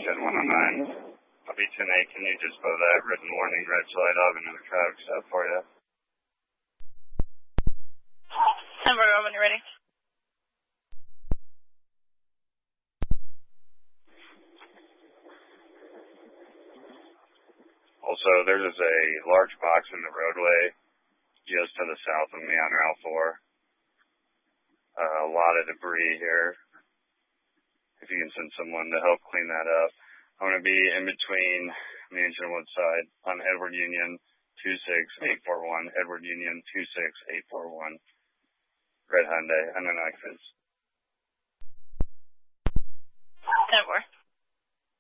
10-109. I'll be 10-8. Can you just blow that written warning, red light off into the traffic stop for you? 10 when you're ready. Also, there is a large box in the roadway just to the south of me on Route 4. A lot of debris here. If you can send someone to help clean that up. I'm going to be in between Mansion and Woodside on Edward Union 26841. Edward Union 26841. Red Hyundai. I'm an access. 10-4.